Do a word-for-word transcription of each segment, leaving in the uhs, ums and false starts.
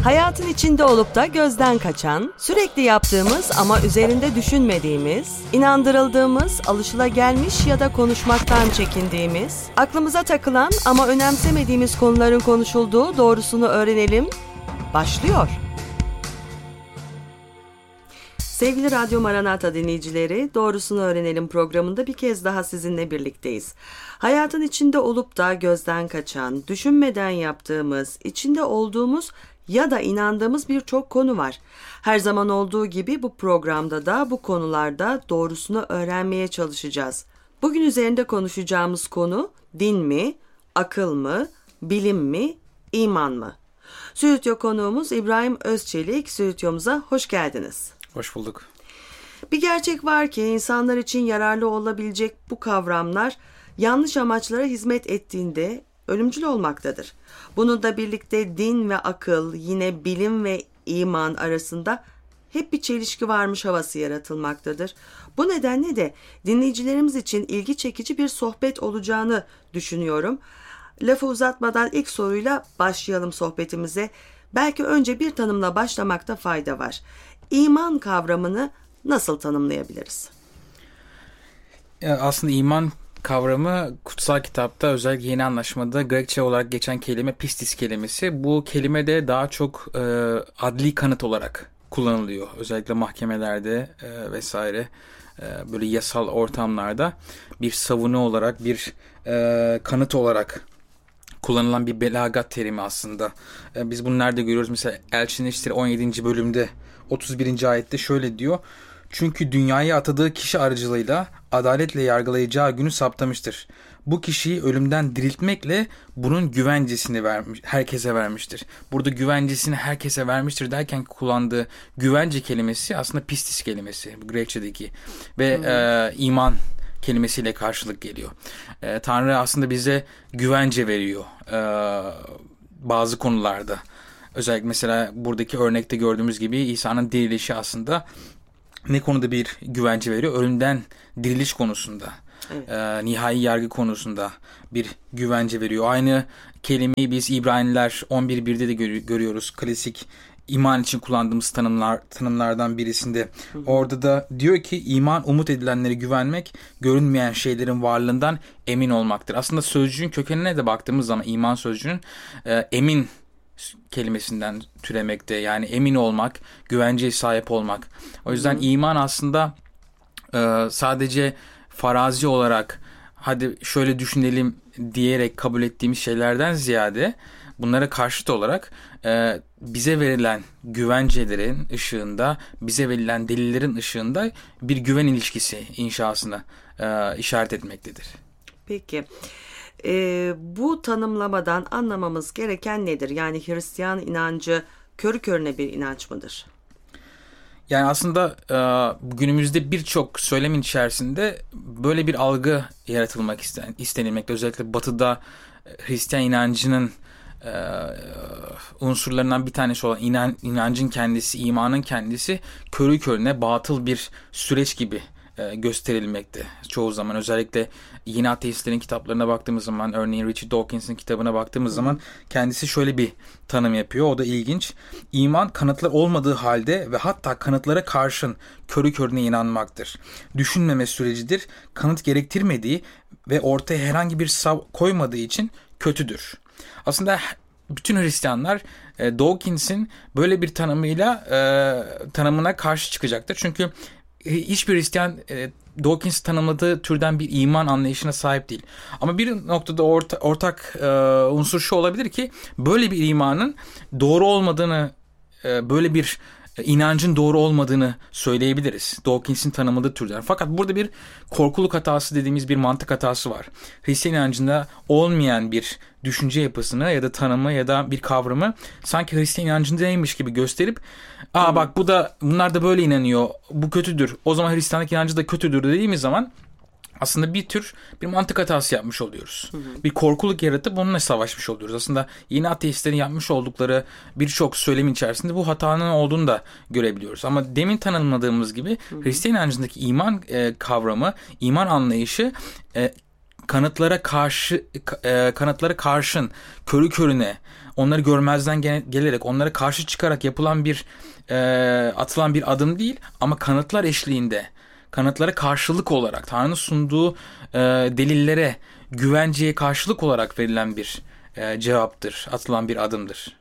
Hayatın içinde olup da gözden kaçan, sürekli yaptığımız ama üzerinde düşünmediğimiz, inandırıldığımız, alışılagelmiş ya da konuşmaktan çekindiğimiz, aklımıza takılan ama önemsemediğimiz konuların konuşulduğu Doğrusunu Öğrenelim başlıyor. Sevgili Radyo Maranatha dinleyicileri, Doğrusunu Öğrenelim programında bir kez daha sizinle birlikteyiz. Hayatın içinde olup da gözden kaçan, düşünmeden yaptığımız, içinde olduğumuz ya da inandığımız birçok konu var. Her zaman olduğu gibi bu programda da bu konularda doğrusunu öğrenmeye çalışacağız. Bugün üzerinde konuşacağımız konu din mi, akıl mı, bilim mi, iman mı? Stüdyo konuğumuz İbrahim Özçelik. Stüdyomuza hoş geldiniz. Hoş bulduk. Bir gerçek var ki insanlar için yararlı olabilecek bu kavramlar yanlış amaçlara hizmet ettiğinde ölümcül olmaktadır. Bununla birlikte din ve akıl, yine bilim ve iman arasında hep bir çelişki varmış havası yaratılmaktadır. Bu nedenle de dinleyicilerimiz için ilgi çekici bir sohbet olacağını düşünüyorum. Lafı uzatmadan ilk soruyla başlayalım sohbetimize. Belki önce bir tanımla başlamakta fayda var. İman kavramını nasıl tanımlayabiliriz? Aslında iman kavramı kutsal kitapta, özellikle Yeni Anlaşma'da Grekçe olarak geçen kelime pistis kelimesi. Bu kelime de daha çok e, adli kanıt olarak kullanılıyor. Özellikle mahkemelerde e, vesaire e, böyle yasal ortamlarda bir savunu olarak, bir e, kanıt olarak kullanılan bir belagat terimi aslında. E, biz bunu nerede görüyoruz? Mesela Elçinin İşleri on yedinci bölümde otuz birinci ayette şöyle diyor. Çünkü dünyaya atadığı kişi aracılığıyla adaletle yargılayacağı günü saptamıştır. Bu kişiyi ölümden diriltmekle bunun güvencesini vermiş, herkese vermiştir. Burada güvencesini herkese vermiştir derken kullandığı güvence kelimesi aslında pistis kelimesi, Grekçedeki ve hmm. e, iman kelimesiyle karşılık geliyor. E, Tanrı aslında bize güvence veriyor e, bazı konularda. Özellikle mesela buradaki örnekte gördüğümüz gibi İsa'nın dirilişi aslında ne konuda bir güvence veriyor? Ölümden diriliş konusunda, evet. e, nihai yargı konusunda bir güvence veriyor. Aynı kelimeyi biz İbraniler on bir birde de gör- görüyoruz. Klasik iman için kullandığımız tanımlar, tanımlardan birisinde. Hı hı. Orada da diyor ki iman umut edilenlere güvenmek, görünmeyen şeylerin varlığından emin olmaktır. Aslında sözcüğün kökenine de baktığımız zaman iman sözcüğünün e, emin kelimesinden türemekte. Yani emin olmak, güvenceye sahip olmak. O yüzden hmm. iman aslında e, sadece farazi olarak hadi şöyle düşünelim diyerek kabul ettiğimiz şeylerden ziyade bunlara karşıt olarak e, bize verilen güvencelerin ışığında, bize verilen delillerin ışığında bir güven ilişkisi inşasına e, işaret etmektedir. Peki. Ee, bu tanımlamadan anlamamız gereken nedir? Yani Hristiyan inancı körü körüne bir inanç mıdır? Yani aslında e, günümüzde birçok söylemin içerisinde böyle bir algı yaratılmak isten, istenilmekte. Özellikle Batı'da Hristiyan inancının e, unsurlarından bir tanesi olan inan, inancın kendisi, imanın kendisi körü körüne batıl bir süreç gibi gösterilmekte çoğu zaman. Özellikle yeni ateistlerin kitaplarına baktığımız zaman, örneğin Richard Dawkins'in kitabına baktığımız zaman kendisi şöyle bir tanım yapıyor. O da ilginç. İman kanıtlar olmadığı halde ve hatta kanıtlara karşın körü körüne inanmaktır. Düşünmeme sürecidir. Kanıt gerektirmediği ve ortaya herhangi bir sav koymadığı için kötüdür. Aslında bütün Hristiyanlar e, Dawkins'in böyle bir tanımıyla e, tanımına karşı çıkacaktır. Çünkü hiçbir Hristiyan e, Dawkins tanımladığı türden bir iman anlayışına sahip değil. Ama bir noktada orta, ortak e, unsur şu olabilir ki böyle bir imanın doğru olmadığını, e, böyle bir inancın doğru olmadığını söyleyebiliriz. Dawkins'in tanımladığı türden. Fakat burada bir korkuluk hatası dediğimiz bir mantık hatası var. Hristiyan inancında olmayan bir düşünce yapısını ya da tanımı ya da bir kavramı sanki Hristiyan inancındaymış gibi gösterip aa hmm. bak bu da bunlar da böyle inanıyor. Bu kötüdür. O zaman Hristiyanlık inancı da kötüdür dediğimiz zaman aslında bir tür bir mantık hatası yapmış oluyoruz. Hı hı. Bir korkuluk yaratıp onunla savaşmış oluyoruz. Aslında yeni ateistlerin yapmış oldukları birçok söylemin içerisinde bu hatanın olduğunu da görebiliyoruz. Ama demin tanımladığımız gibi hı hı. Hristiyan inancındaki iman e, kavramı, iman anlayışı e, kanıtlara karşı e, kanıtlara karşın körü körüne onları görmezden gel- gelerek, onlara karşı çıkarak yapılan bir e, atılan bir adım değil, ama kanıtlar eşliğinde, kanıtlara karşılık olarak, Tanrı'nın sunduğu e, delillere, güvenceye karşılık olarak verilen bir e, cevaptır, atılan bir adımdır.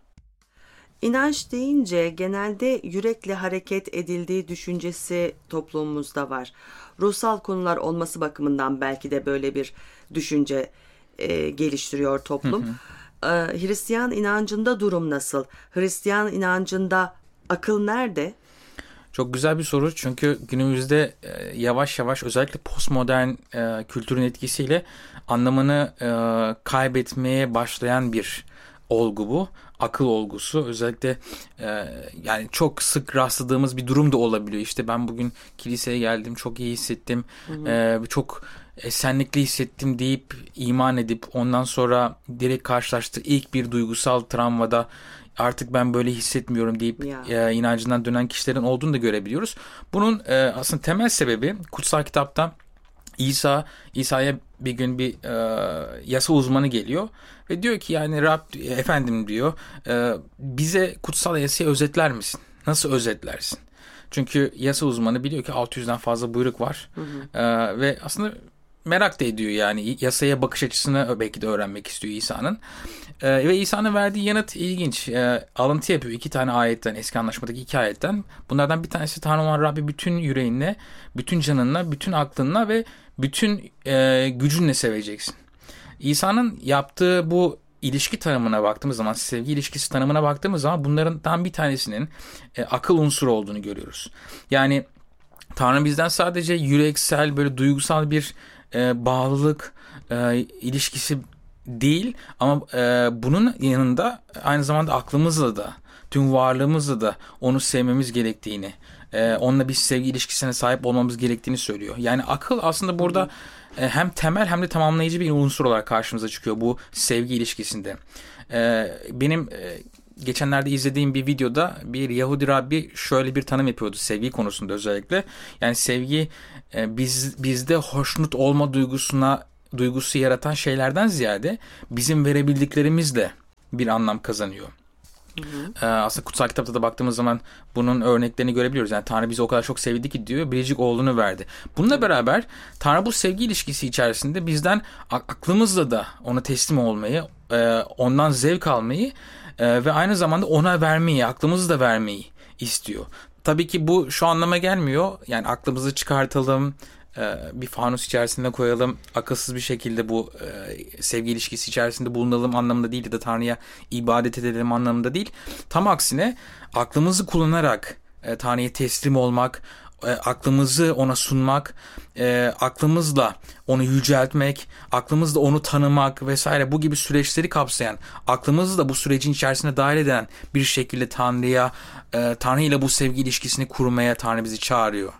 İnanç deyince genelde yürekle hareket edildiği düşüncesi toplumumuzda var. Ruhsal konular olması bakımından belki de böyle bir düşünce e, geliştiriyor toplum. Hı hı. E, Hristiyan inancında durum nasıl? Hristiyan inancında akıl nerede? Çok güzel bir soru, çünkü günümüzde e, yavaş yavaş özellikle postmodern e, kültürün etkisiyle anlamını e, kaybetmeye başlayan bir olgu bu. Akıl olgusu özellikle e, yani çok sık rastladığımız bir durum da olabiliyor. İşte ben bugün kiliseye geldim, çok iyi hissettim, hı hı. E, çok esenlikli hissettim deyip iman edip ondan sonra direkt karşılaştığı ilk bir duygusal travmada artık ben böyle hissetmiyorum deyip e, inancından dönen kişilerin olduğunu da görebiliyoruz. Bunun e, aslında temel sebebi kutsal kitapta İsa, İsa'ya bir gün bir e, yasa uzmanı geliyor ve diyor ki yani Rab, efendim diyor, e, bize kutsal yasayı özetler misin? Nasıl özetlersin? Çünkü yasa uzmanı biliyor ki altı yüzden fazla buyruk var. Hı hı. E, ve aslında merak da ediyor, yani yasaya bakış açısını belki de öğrenmek istiyor İsa'nın. Ee, ve İsa'nın verdiği yanıt ilginç. Ee, alıntı yapıyor iki tane ayetten, eski anlaşmadaki iki ayetten. Bunlardan bir tanesi Tanrı olan Rabbi bütün yüreğinle, bütün canınla, bütün aklınla ve bütün e, gücünle seveceksin. İsa'nın yaptığı bu ilişki tanımına baktığımız zaman, sevgi ilişkisi tanımına baktığımız zaman bunlardan bir tanesinin e, akıl unsuru olduğunu görüyoruz. Yani Tanrı bizden sadece yüreksel, böyle duygusal bir e, bağlılık e, ilişkisi değil, ama e, bunun yanında aynı zamanda aklımızla da, tüm varlığımızla da onu sevmemiz gerektiğini, e, onunla bir sevgi ilişkisine sahip olmamız gerektiğini söylüyor. Yani akıl aslında burada e, hem temel hem de tamamlayıcı bir unsur olarak karşımıza çıkıyor bu sevgi ilişkisinde. E, benim e, geçenlerde izlediğim bir videoda bir Yahudi Rabbi şöyle bir tanım yapıyordu sevgi konusunda özellikle. Yani sevgi e, biz bizde hoşnut olma duygusuna duygusu yaratan şeylerden ziyade bizim verebildiklerimizle bir anlam kazanıyor. Hı hı. Ee, aslında kutsal kitapta da baktığımız zaman bunun örneklerini görebiliyoruz. Yani Tanrı bizi o kadar çok sevdi ki diyor, biricik oğlunu verdi. Bununla hı. beraber Tanrı bu sevgi ilişkisi içerisinde bizden aklımızla da ona teslim olmayı, ondan zevk almayı ve aynı zamanda ona vermeyi, aklımızı da vermeyi istiyor. Tabii ki bu şu anlama gelmiyor. Yani aklımızı çıkartalım, bir fanus içerisinde koyalım, akılsız bir şekilde bu e, sevgi ilişkisi içerisinde bulunalım anlamında değil, ya da Tanrı'ya ibadet edelim anlamında değil. Tam aksine aklımızı kullanarak e, Tanrı'ya teslim olmak, e, aklımızı ona sunmak, e, aklımızla onu yüceltmek, aklımızla onu tanımak vesaire, bu gibi süreçleri kapsayan, aklımızı da bu sürecin içerisine dahil eden bir şekilde Tanrı'ya, e, Tanrı ile bu sevgi ilişkisini kurmaya Tanrı bizi çağırıyor.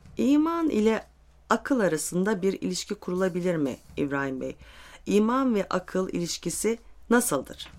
İman ile akıl arasında bir ilişki kurulabilir mi İbrahim Bey? İman ve akıl ilişkisi nasıldır?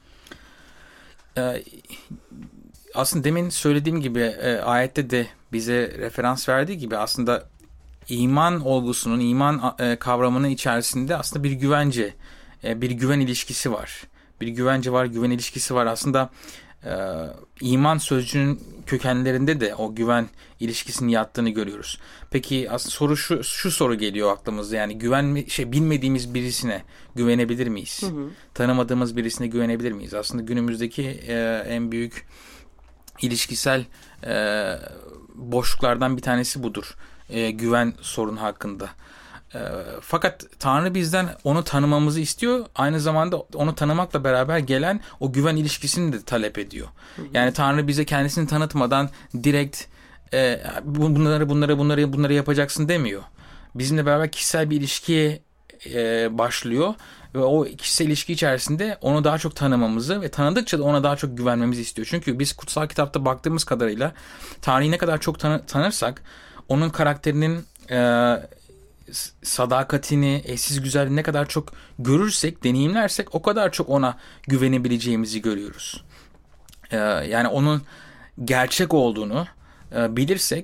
Ee, aslında demin söylediğim gibi e, ayette de bize referans verdiği gibi aslında iman olgusunun, iman e, kavramının içerisinde aslında bir güvence, e, bir güven ilişkisi var. Bir güvence var, güven ilişkisi var. Aslında Ee, iman sözcüğünün kökenlerinde de o güven ilişkisinin yattığını görüyoruz. Peki aslında soru şu, şu soru geliyor aklımıza, yani güven şey bilmediğimiz birisine güvenebilir miyiz? Hı hı. Tanımadığımız birisine güvenebilir miyiz? Aslında günümüzdeki e, en büyük ilişkisel e, boşluklardan bir tanesi budur. E, güven sorunu hakkında. E, fakat Tanrı bizden onu tanımamızı istiyor. Aynı zamanda onu tanımakla beraber gelen o güven ilişkisini de talep ediyor. Hı hı. Yani Tanrı bize kendisini tanıtmadan direkt e, bunları bunları bunları bunları yapacaksın demiyor. Bizimle beraber kişisel bir ilişkiye e, başlıyor ve o kişisel ilişki içerisinde onu daha çok tanımamızı ve tanıdıkça da ona daha çok güvenmemizi istiyor. Çünkü biz kutsal kitapta baktığımız kadarıyla Tanrı'yı ne kadar çok tanı- tanırsak onun karakterinin e, sadakatini, eşsiz güzelliğini ne kadar çok görürsek, deneyimlersek o kadar çok ona güvenebileceğimizi görüyoruz. Ee, yani onun gerçek olduğunu e, bilirsek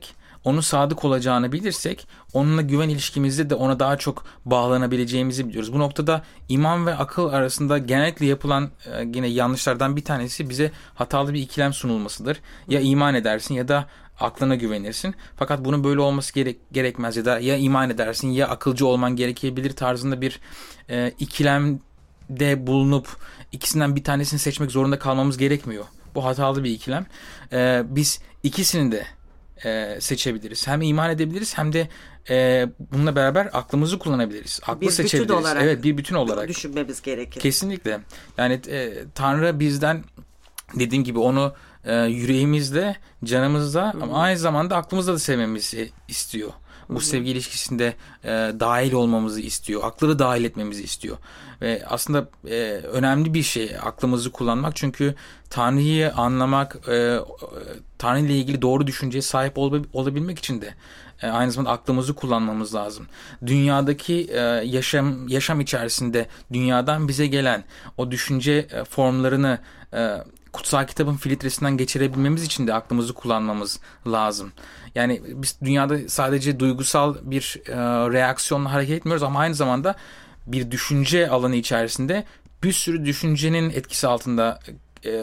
onun sadık olacağını bilirsek onunla güven ilişkimizde de ona daha çok bağlanabileceğimizi biliyoruz. Bu noktada iman ve akıl arasında genellikle yapılan e, yine yanlışlardan bir tanesi bize hatalı bir ikilem sunulmasıdır. Ya iman edersin ya da aklına güvenirsin. Fakat bunun böyle olması gerek, gerekmez ya da ya iman edersin ya akılcı olman gerekebilir tarzında bir e, ikilemde bulunup ikisinden bir tanesini seçmek zorunda kalmamız gerekmiyor. Bu hatalı bir ikilem. E, biz ikisini de e, seçebiliriz. Hem iman edebiliriz hem de e, bununla beraber aklımızı kullanabiliriz. Aklı bir seçebiliriz. bütün olarak, evet, bir bütün olarak düşünmemiz gerekir. Kesinlikle. Yani e, Tanrı bizden, dediğim gibi, onu e, yüreğimizle, canımızla, hmm. ama aynı zamanda aklımızla da sevmemizi istiyor. Bu hmm. sevgi ilişkisinde e, dahil olmamızı istiyor. Aklı dahil etmemizi istiyor. Ve aslında e, önemli bir şey aklımızı kullanmak. Çünkü Tanrı'yı anlamak, e, Tanrı ile ilgili doğru düşünceye sahip ol, olabilmek için de e, aynı zamanda aklımızı kullanmamız lazım. Dünyadaki e, yaşam yaşam içerisinde dünyadan bize gelen o düşünce e, formlarını e, kutsal kitabın filtresinden geçirebilmemiz için de aklımızı kullanmamız lazım. Yani biz dünyada sadece duygusal bir e, reaksiyonla hareket etmiyoruz ama aynı zamanda bir düşünce alanı içerisinde bir sürü düşüncenin etkisi altında e,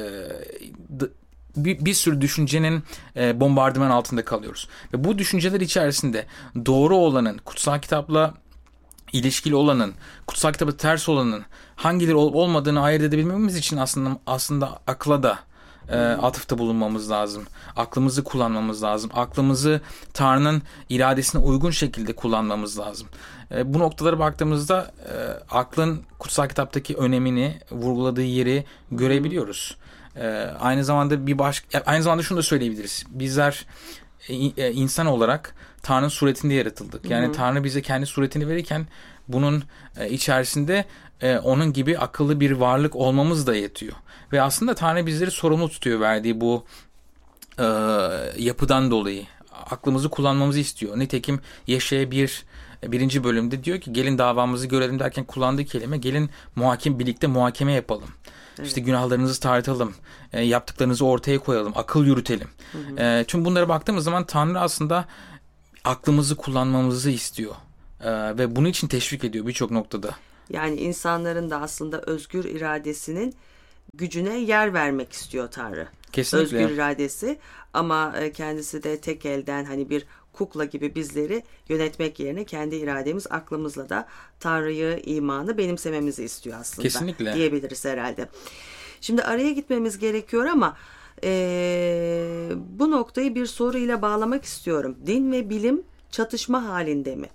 d- bir, bir sürü düşüncenin e, bombardıman altında kalıyoruz. Ve bu düşünceler içerisinde doğru olanın, kutsal kitapla ilişkili olanın, kutsal kitabı ters olanın hangileri olup olmadığını ayırt edebilmemiz için aslında aslında akla da e, atıfta bulunmamız lazım. Aklımızı kullanmamız lazım. Aklımızı Tanrı'nın iradesine uygun şekilde kullanmamız lazım. E, bu noktalara baktığımızda e, aklın kutsal kitaptaki önemini, vurguladığı yeri görebiliyoruz. E, aynı zamanda bir baş, aynı zamanda şunu da söyleyebiliriz. Bizler e, insan olarak Tanrı'nın suretinde yaratıldık. Yani hı hı. Tanrı bize kendi suretini verirken bunun e, içerisinde e, onun gibi akıllı bir varlık olmamız da yetiyor. Ve aslında Tanrı bizleri sorumlu tutuyor verdiği bu e, yapıdan dolayı. Aklımızı kullanmamızı istiyor. Nitekim Yeşaya bir birinci bölümde diyor ki gelin davamızı görelim derken kullandığı kelime gelin muhakim birlikte muhakeme yapalım. Evet. İşte günahlarınızı tartalım, e, yaptıklarınızı ortaya koyalım, akıl yürütelim. Hı hı. E, tüm bunlara baktığımız zaman Tanrı aslında aklımızı kullanmamızı istiyor ee, ve bunun için teşvik ediyor birçok noktada. Yani insanların da aslında özgür iradesinin gücüne yer vermek istiyor Tanrı. Kesinlikle. Özgür iradesi ama kendisi de tek elden hani bir kukla gibi bizleri yönetmek yerine kendi irademiz aklımızla da Tanrı'yı, imanı benimsememizi istiyor aslında. Kesinlikle. Diyebiliriz herhalde. Şimdi araya gitmemiz gerekiyor ama Ee, bu noktayı bir soruyla bağlamak istiyorum. Din ve bilim çatışma halinde mi?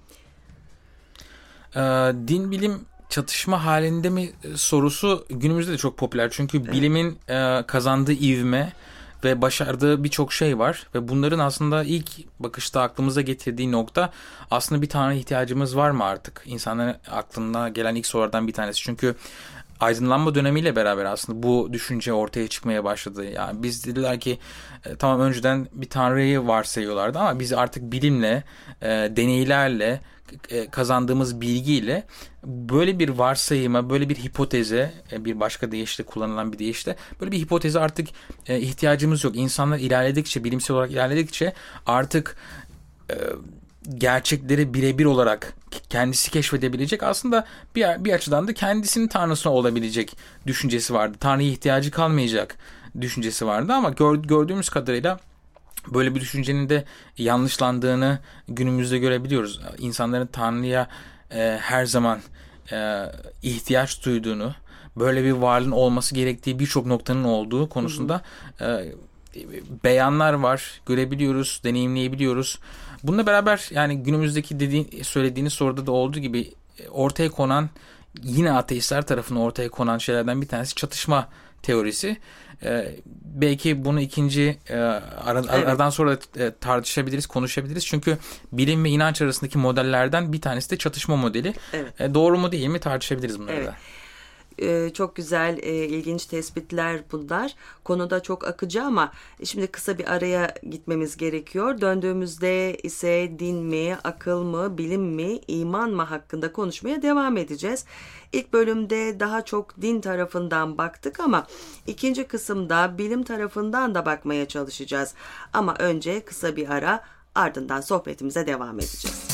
Ee, din bilim çatışma halinde mi sorusu günümüzde de çok popüler. Çünkü evet. bilimin e, kazandığı ivme ve başardığı birçok şey var. Ve bunların aslında ilk bakışta aklımıza getirdiği nokta aslında bir Tanrı ihtiyacımız var mı artık? İnsanların aklına gelen ilk sorulardan bir tanesi. Çünkü aydınlanma dönemiyle beraber aslında bu düşünce ortaya çıkmaya başladı. Yani biz dediler ki e, tamam önceden bir Tanrı'yı varsayıyorlardı ama biz artık bilimle, e, deneylerle, e, kazandığımız bilgiyle böyle bir varsayıma, böyle bir hipoteze, e, bir başka deyişle kullanılan bir deyişle böyle bir hipoteze artık e, ihtiyacımız yok. İnsanlar ilerledikçe, bilimsel olarak ilerledikçe artık e, gerçekleri birebir olarak kendisi keşfedebilecek, aslında bir, bir açıdan da kendisinin tanrısına olabilecek düşüncesi vardı. Tanrı'ya ihtiyacı kalmayacak düşüncesi vardı ama gör, gördüğümüz kadarıyla böyle bir düşüncenin de yanlışlandığını günümüzde görebiliyoruz. İnsanların Tanrı'ya e, her zaman e, ihtiyaç duyduğunu, böyle bir varlığın olması gerektiği birçok noktanın olduğu konusunda e, beyanlar var, görebiliyoruz, deneyimleyebiliyoruz. Bununla beraber yani günümüzdeki dediğin, söylediğiniz soruda da olduğu gibi ortaya konan, yine ateistler tarafından ortaya konan şeylerden bir tanesi çatışma teorisi. Ee, belki bunu ikinci e, ara, evet. aradan sonra e, tartışabiliriz, konuşabiliriz. Çünkü bilim ve inanç arasındaki modellerden bir tanesi de çatışma modeli. Evet. E, doğru mu değil mi tartışabiliriz bunları evet. da. Ee, çok güzel, e, ilginç tespitler bunlar. Konuda çok akıcı ama şimdi kısa bir araya gitmemiz gerekiyor. Döndüğümüzde ise din mi, akıl mı, bilim mi, iman mı hakkında konuşmaya devam edeceğiz. İlk bölümde daha çok din tarafından baktık ama ikinci kısımda bilim tarafından da bakmaya çalışacağız. Ama önce kısa bir ara, Ardından sohbetimize devam edeceğiz.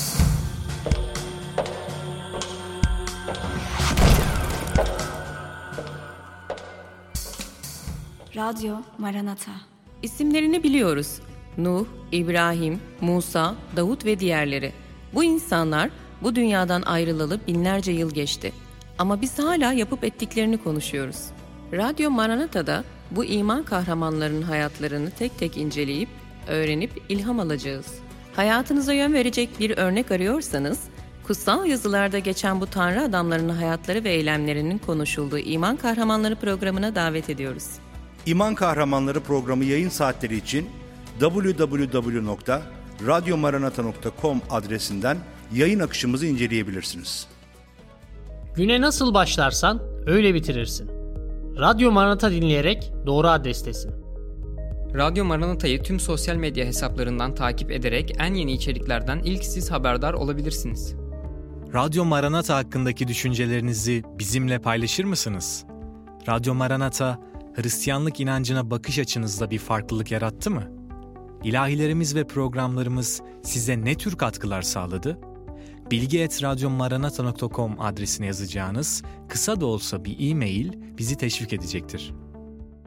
Radyo Maranata. İsimlerini biliyoruz. Nuh, İbrahim, Musa, Davut ve diğerleri. Bu insanlar bu dünyadan ayrılalı binlerce yıl geçti. Ama biz hala yapıp ettiklerini konuşuyoruz. Radyo Maranata'da bu iman kahramanlarının hayatlarını tek tek inceleyip, öğrenip ilham alacağız. Hayatınıza yön verecek bir örnek arıyorsanız, kutsal yazılarda geçen bu tanrı adamlarının hayatları ve eylemlerinin konuşulduğu İman Kahramanları programına davet ediyoruz. İman Kahramanları programı yayın saatleri için double-u double-u double-u nokta radyo maranata nokta com adresinden yayın akışımızı inceleyebilirsiniz. Güne nasıl başlarsan öyle bitirirsin. Radyo Maranata dinleyerek doğru adrestesin. Radyo Maranata'yı tüm sosyal medya hesaplarından takip ederek en yeni içeriklerden ilk siz haberdar olabilirsiniz. Radyo Maranata hakkındaki düşüncelerinizi bizimle paylaşır mısınız? Radyo Maranata, Hristiyanlık inancına bakış açınızda bir farklılık yarattı mı? İlahilerimiz ve programlarımız size ne tür katkılar sağladı? bilgi et radyo maranata nokta com adresine yazacağınız kısa da olsa bir e-mail bizi teşvik edecektir.